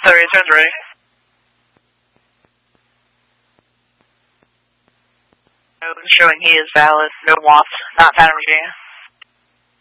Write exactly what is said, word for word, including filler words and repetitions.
Auxiliary, turns ready. Showing he is valid. No W A F, not Phantom Virginia.